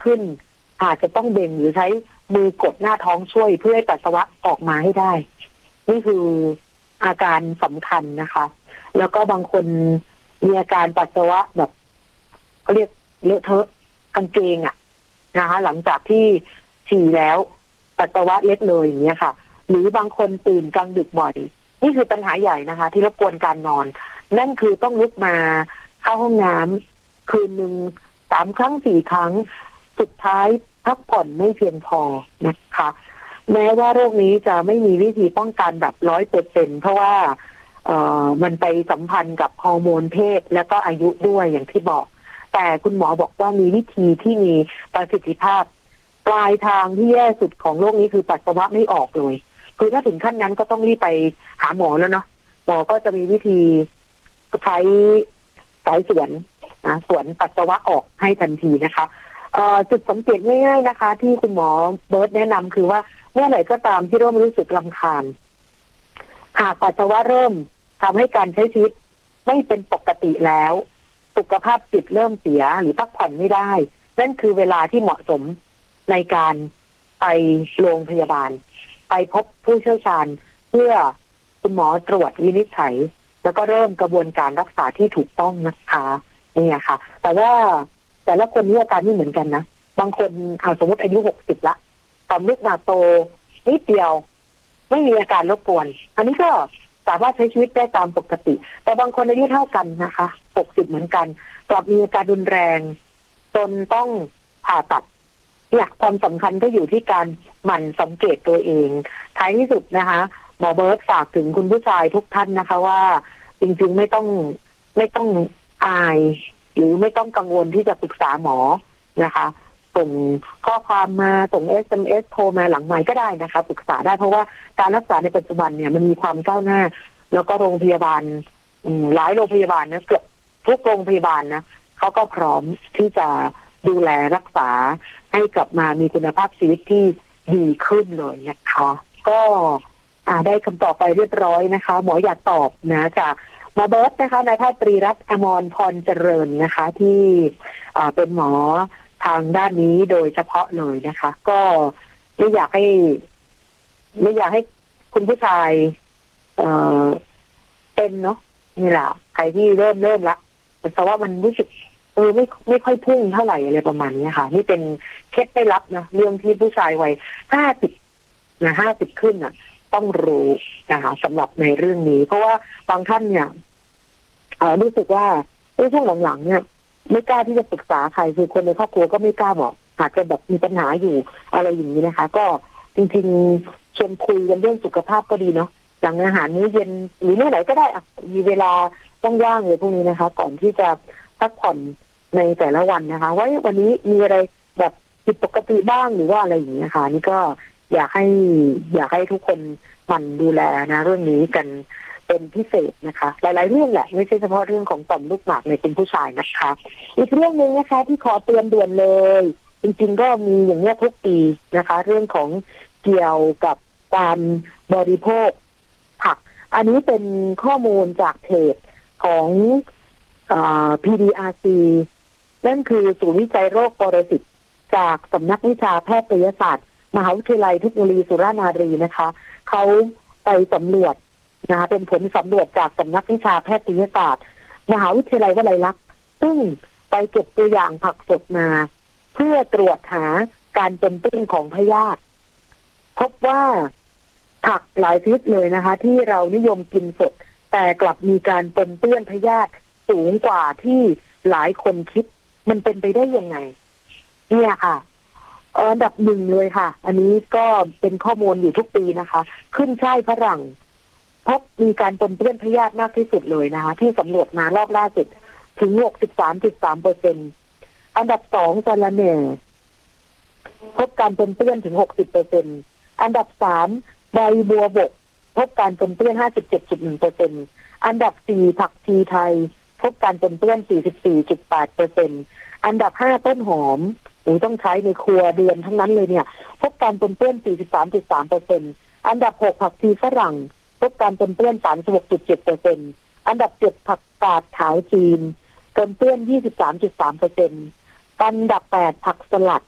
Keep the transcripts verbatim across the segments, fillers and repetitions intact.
ขึ้นอาจจะต้องเบ่งหรือใช้มือกดหน้าท้องช่วยเพื่อให้ปัสสาวะออกมาให้ได้นี่คืออาการสำคัญนะคะแล้วก็บางคนมีอาการปัสสาวะแบบเขาเรียกเลอะเทอะกางเกงอะนะคะหลังจากที่ฉี่แล้วปัสสาวะเล็ดเลยอย่างเงี้ยค่ะหรือบางคนตื่นกลางดึกบ่อยนี่คือปัญหาใหญ่นะคะที่รบกวนการนอนนั่นคือต้องลุกมาเข้าห้องน้ำคืนหนึ่งสามครั้งสี่ครั้งสุดท้ายพักผ่อนไม่เพียงพอนะคะแม้ว่าโรคนี้จะไม่มีวิธีป้องกันแบบร้อยเปอร์เซ็นเพราะว่าเอ่อมันไปสัมพันธ์กับฮอร์โมนเพศแล้วก็อายุด้วยอย่างที่บอกแต่คุณหมอบอกว่ามีวิธีที่มีประสิทธิภาพปลายทางที่แย่สุดของโรคนี้คือปัสสาวะไม่ออกเลยคือถ้าถึงขั้นนั้นก็ต้องรีบไปหาหมอแล้วเนาะหมอก็จะมีวิธีใช้สายสวนนะสวนปัสสาวะออกให้ทันทีนะคะจุดสังเกตง่ายๆนะคะที่คุณหมอเบิร์ตแนะนำคือว่าเมื่อไหร่ก็ตามที่เริ่มรู้สึกรำคาญหากปัสสาวะเริ่มทำให้การใช้ชีวิตไม่เป็นปกติแล้วสุขภาพจิตเริ่มเสียหรือพักผ่อนไม่ได้นั่นคือเวลาที่เหมาะสมในการไปโรงพยาบาลไปพบผู้เชี่ยวชาญเพื่อคุณหมอตรวจวินิจฉัยแล้วก็เริ่มกระบวนการรักษาที่ถูกต้องนะคะนี่ค่ะแต่ว่าแต่ละคนนี่อาการไม่เหมือนกันนะบางคนเอาสมมติอายุหกสิบละต่อมลูกหมากโตนิดเดียวไม่มีอาการรบกวนอันนี้ก็สามารถใช้ชีวิตได้ตามปกติแต่บางคนอายุเท่ากันนะคะหกสิบเหมือนกันกลับมีอาการรุนแรงจนต้องผ่าตัดเนี่ยความสำคัญก็อยู่ที่การหมั่นสังเกตตัวเองท้ายที่สุดนะคะหมอเบิร์ตฝากถึงคุณผู้ชายทุกท่านนะคะว่าจริงๆไม่ต้องไม่ต้องอายหรือไม่ต้องกังวลที่จะปรึกษาหมอนะคะส่งข้อความมาส่ง เอส เอ็ม เอส โทรมาหลังไมค์ก็ได้นะคะปรึกษาได้เพราะว่าการรักษาในปัจจุบันเนี่ยมันมีความก้าวหน้าแล้วก็โรงพยาบาลหลายโรงพยาบาลนะเกือบทุกโรงพยาบาลนะเขาก็พร้อมที่จะดูแลรักษาให้กลับมามีคุณภาพชีวิตที่ดีขึ้นเลยนะคะก็ได้คำตอบไปเรียบร้อยนะคะหมออยากตอบนะจากหมอเบิร์ตนะคะนายแพทย์ตรีรัตน์อมรพรเจริญนะคะที่เป็นหมอทางด้านนี้โดยเฉพาะเลยนะคะก็ไม่อยากให้ไม่อยากให้คุณผู้ชายเอ่อเป็นเนาะนี่แหละใครที่เริ่มเริ่มละแต่ว่ามันรู้สึกเออไม่ไม่ค่อยพุ่งเท่าไหร่อะไรประมาณนี้ค่ะนี่เป็นเคล็ดไม่ลับนะเรื่องที่ผู้ชายวัยห้าสิบนะห้าสิบขึ้นอ่ะต้องรู้นะคะสำหรับในเรื่องนี้เพราะว่าบางท่านเนี่ยเอ่อรู้สึกว่าในช่วงหลังๆเนี่ยไม่กล้าที่จะปรึกษาใครคือคนในครอบครัวก็ไม่กล้าบอกอาจจะแบบมีปัญหาอยู่อะไรอย่างนี้นะคะก็จริงๆชวนคุยกันเรื่องสุขภาพก็ดีเนาะหลังอาหารมื้อเย็นหรือเมื่อไหร่ก็ได้อ่ะมีเวลาต้องว่างเลยพวกนี้นะคะก่อนที่จะพักผ่อนในแต่ละวันนะคะว่าวันนี้มีอะไรแบบผิดปกติบ้างหรือว่าอะไรอย่างนี้นะคะนี่ก็อยากให้อยากให้ทุกคนหมั่นดูแลนะเรื่องนี้กันเป็นพิเศษนะคะหลายๆเรื่องแหละไม่ใช่เฉพาะเรื่องของต่อมลูกหมากในเป็นผู้ชายนะคะอีกเรื่องนึงนะคะที่ขอเตือนด่วนเลยจริงๆก็มีอย่างนี้ทุกปีนะคะเรื่องของเกี่ยวกับการบริโภคผักอันนี้เป็นข้อมูลจากเพจของอ่า พี ดี อาร์ ซี นั่นคือศูนย์วิจัยโรคปรสิตจากสำนักวิชาแพทยศาสตร์มหาวิทยาลัยเทคโนโลยีสุราษฎร์ธานีนะคะเขาไปสำรวจนะคะเป็นผลสำรวจจากสำนักวิชาแพทยศาสตร์มหาวิทยาลัยวลัยลักษณ์ซึ่งไปเก็บตัวอย่างผักสดมาเพื่อตรวจหาการปนเปื้อนของพยาธิพบว่าผักหลายชนิดเลยนะคะที่เรานิยมกินสดแต่กลับมีการปนเปื้อนพยาธิสูงกว่าที่หลายคนคิดมันเป็นไปได้ยังไงเนี่ยค่ะอันดับหนึ่งเลยค่ะอันนี้ก็เป็นข้อมูลอยู่ทุกปีนะคะขึ้นช่ายฝรั่งพบมีการปนเปื้อนพยาธิมากที่สุดเลยนะคะที่สำรวจมารอบล่าสุดถึง หกสิบสามจุดสามเปอร์เซ็นต์ อันดับสองสะระแหน่พบการปนเปื้อนถึง หกสิบเปอร์เซ็นต์ อันดับสามใบบัวบกพบการปนเปื้อน ห้าสิบเจ็ดจุดหนึ่งเปอร์เซ็นต์ อันดับสี่ผักชีไทยพบการปนเปื้อน สี่สิบสี่จุดแปดเปอร์เซ็นต์ อันดับห้าต้นหอมหรือต้องใช้ในครัวเรือนทั้งนั้นเลยเนี่ยพบการปนเปื้อน สี่สิบสามจุดสามเปอร์เซ็นต์ อันดับหกผักชีฝรั่งพบการปนเปื้อน สามสิบหกจุดเจ็ดเปอร์เซ็นต์ อันดับเจ็ดผักกาดขาวจีนปนเปื้อน ยี่สิบสามจุดสามเปอร์เซ็นต์ อันดับแปดผักสลัด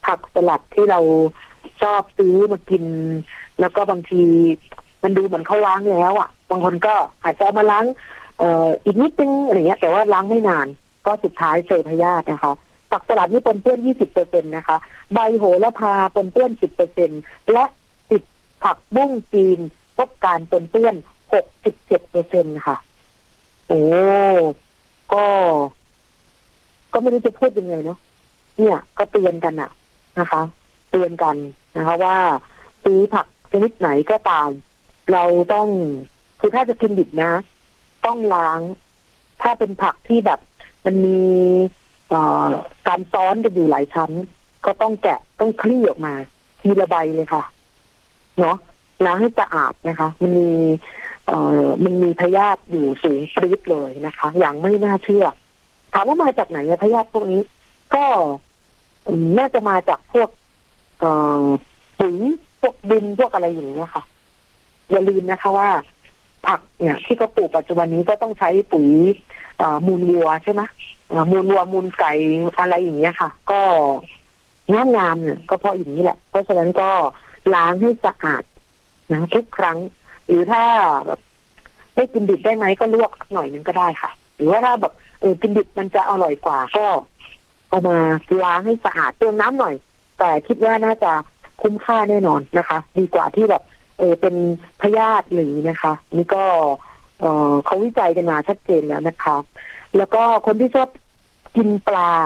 ผักสลัดที่เราชอบซื้อมากินแล้วก็บางทีมันดูเหมือนเขาล้างแล้วอ่ะบางคนก็อาจจะเอามาล้างเอ่ออีกนิดนึงอะไรเงี้ยแต่ว่าล้างไม่นานก็สุดท้ายเจอพยาธินะคะผักสลัดนี่ปนเปื้อน ยี่สิบเปอร์เซ็นต์ นะคะใบโหระพาปนเปื้อน สิบเปอร์เซ็นต์ และติดผักบุ้งจีนพบการปนเปื้อน หกสิบเจ็ดเปอร์เซ็นต์ ค่ะโอ้ก็ก็ไม่รู้จะพูดยังไงเนาะเนี่ยก็เตือนกันอะนะคะเตือนกันนะคะว่าซื้อผักชนิดไหนก็ตามเราต้องคือถ้าจะกินดิบนะต้องล้างถ้าเป็นผักที่แบบมันมีการซ้อนกันอยู่หลายชั้นก็ต้องแกะต้องคลี่ออกมาทีละใบเลยค่ะเนาะล้างให้สะอาดนะคะมันมีเอ่อมันมีพยาธิอยู่สูงปรี๊ดเลยนะคะอย่างไม่น่าเชื่อถามว่ามาจากไหนพยาธิพวกนี้ก็น่าจะมาจากพวกปุ๋ยพวกดินพวกอะไรอย่างเงี้ยค่ะอย่าลืมนะคะว่าผักเนี่ยที่เขาปลูกปัจจุบันนี้ก็ต้องใช้ปุ๋ยมูลวัวใช่ไหมมูลวัวมูลไก่อะไรอย่างเงี้ยค่ะก็งามงามเนี่ยก็เพราะอย่างนี้แหละเพราะฉะนั้นก็ล้างให้สะอาดนะทุกครั้งหรือถ้าแบบไม่กินดิบได้ไหมก็ลวกหน่อยนึงก็ได้ค่ะหรือว่าถ้าแบบเออกินดิบมันจะอร่อยกว่าก็เอามาล้างให้สะอาดเติมน้ำหน่อยแต่คิดว่าน่าจะคุ้มค่าแน่นอนนะคะดีกว่าที่แบบเออเป็นพยาธิหรือนะคะนี่ก็เออเขาวิจัยกันมาชัดเจนแล้วนะคะแล้วก็คนที่ชอบกินปลา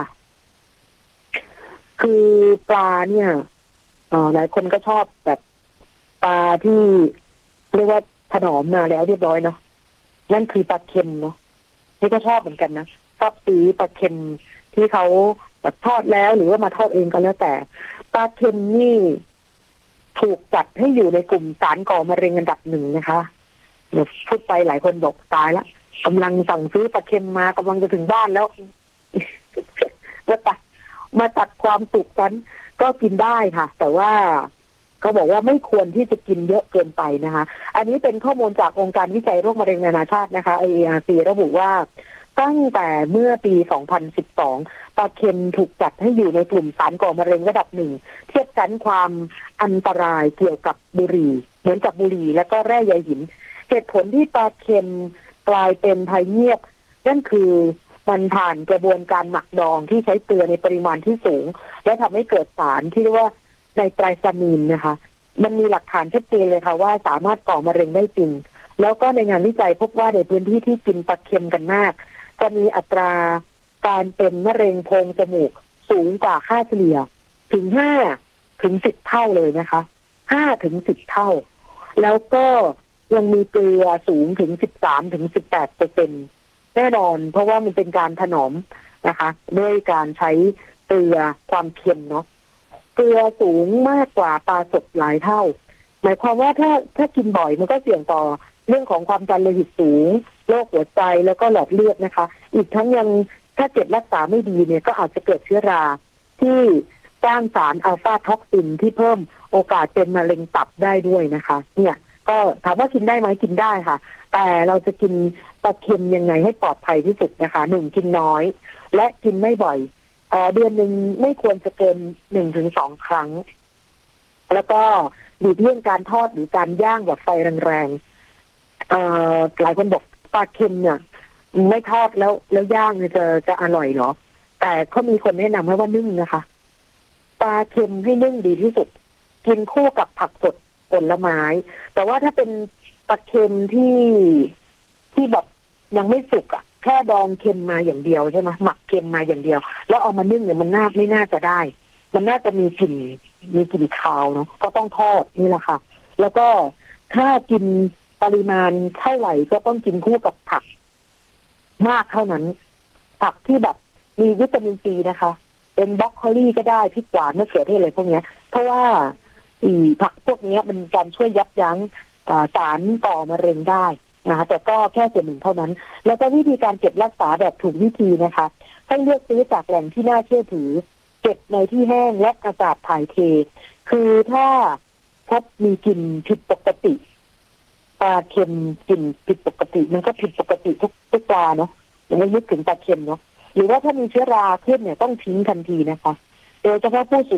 คือปลาเนี่ยเออหลายคนก็ชอบแบบปลาที่เรียกว่าถนอมมาแล้วเรียบร้อยเนาะนั่นคือปลาเค็มเนาะนี่ก็ชอบเหมือนกันนะชอบซื้อปลาเค็มที่เขาแบบทอดแล้วหรือว่ามาทอดเองก็แล้วแต่ปลาเค็มนี่ถูกจัดให้อยู่ในกลุ่มสารก่อมะเร็งอันดับหนึ่งนะคะเดี๋ยวพูดไปหลายคนบอกตายแล้วกำลังสั่งซื้อปลาเค็มมากำลังจะถึงบ้านแล้วมาตัดมาตัดความสุขกันก็กินได้ค่ะแต่ว่าเขาบอกว่าไม่ควรที่จะกินเยอะเกินไปนะคะอันนี้เป็นข้อมูลจากองค์การวิจัยโรคมะเร็งนานาชาตินะคะ ไอ เอ อาร์ ซี ระบุว่าตั้งแต่เมื่อปี สองพันสิบสอง ปลาเค็มถูกจัดให้อยู่ในกลุ่มสารก่อมะเร็งระดับหนึ่งเทียบกันความอันตรายเกี่ยวกับบุหรี่เหมือนกับบุหรี่และก็แร่ใยหินเหตุผลที่ปลาเค็มกลายเป็นภัยเงียบนั่นคือมันผ่านกระบวนการหมักดองที่ใช้เกลือในปริมาณที่สูงและทำให้เกิดสารที่เรียกว่าไนไตรซามีนนะคะมันมีหลักฐานชัดเจนเลยค่ะว่าสามารถก่อมะเร็งได้จริงแล้วก็ในงานวิจัยพบว่าในพื้นที่ที่กินปลาเค็มกันมากจะมีอัตราการเป็นมะเร็งโพรงจมูกสูงกว่าค่าเฉลี่ยถึงห้าถึงสิบเท่าเลยนะคะห้าถึงสิบเท่าแล้วก็ยังมีเกลือสูงถึงสิบสามถึงสิบแปดเปอร์เซ็นต์แน่นอนเพราะว่ามันเป็นการถนอมนะคะด้วยการใช้เกลือความเค็มเนาะเกลือสูงมากกว่าปลาสดหลายเท่าหมายความว่าถ้าถ้ากินบ่อยมันก็เสี่ยงต่อเรื่องของความดันโลหิตสูงโรคหัวใจแล้วก็หลอดเลือดนะคะอีกทั้งยังถ้าเกิดรักษาไม่ดีเนี่ยก็อาจจะเกิดเชื้อราที่สร้างสารอัลฟาท็อกซินที่เพิ่มโอกาสเป็นมะเร็งตับได้ด้วยนะคะเนี่ยก็ถามว่ากินได้ไหมกินได้ค่ะแต่เราจะกินปลาเค็มยังไงให้ปลอดภัยที่สุดนะคะหนึ่งกินน้อยและกินไม่บ่อยเอ่อเดือนหนึ่งไม่ควรจะเกินหนึ่งถึงสองครั้งแล้วก็หลีกเลี่ยงการทอดหรือการย่างแบบไฟแรงๆเอ่อหลายคนบอกปลาเค็มเนี่ยไม่ทอดแล้วแล้วย่างเนี่ยจะจะอร่อยเหรอแต่เขามีคนแนะนำให้ว่านึ่งนะคะปลาเค็มให้นึ่งดีที่สุดกินคู่กับผักสดผลไม้แต่ว่าถ้าเป็นปลาเค็มที่ที่แบบยังไม่สุกอ่ะแค่ดองเค็มมาอย่างเดียวใช่ไหมหมักเค็มมาอย่างเดียวแล้วเอามานึ่งเนี่ยมันน่าไม่น่าจะได้มันน่าจะมีกลิ่นมีกลิ่นคาวเนาะก็ต้องทอดนี่แหละค่ะแล้วก็ถ้ากินปริมาณเท่าไหร่ก็ต้องกินคู่กับผักมากเท่านั้นผักที่แบบมีวิตามินซีนะคะเป็นบรอกโคลีก็ได้พริกหวานมะเขือเทศอะไรพวกนี้เพราะว่าอีผักพวกนี้มันการช่วยยับยั้งสารก่อมะเร็งได้นะคะแต่ก็แค่ส่วนหนึ่งเท่านั้นแล้วก็วิธีการเก็บรักษาแบบถูกวิธีนะคะให้เลือกซื้อจากแหล่งที่น่าเชื่อถือเก็บในที่แห้งและอากาศถ่ายเทคือถ้าพบมีกลิ่นผิดปกติปลาเค็มกลิ่นผิดปกติมันก็ผิดปกติทุกทุกปลาเนาะอย่างนี้นึกถึงปลาเค็มเนาะหรือว่าถ้ามีเชื้อราขึ้นเนี่ยต้องทิ้งทันทีนะคะโดยเฉพาะผู้สูง